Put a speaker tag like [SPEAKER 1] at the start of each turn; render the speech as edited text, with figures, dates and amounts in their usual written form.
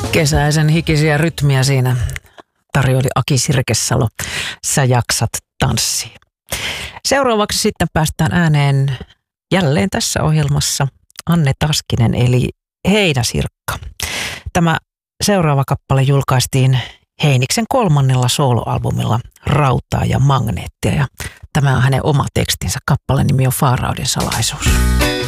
[SPEAKER 1] Kesäisen hikisiä rytmiä siinä tarjoili Aki Sirkesalo. Sä jaksat tanssia. Seuraavaksi sitten päästään ääneen jälleen tässä ohjelmassa Anne Taskinen eli Heinäsirkka. Tämä seuraava kappale julkaistiin Heiniksen 3. soloalbumilla Rautaa ja magneettia. Ja tämä on hänen oma tekstinsä. Kappaleen nimi on Faarauden salaisuus.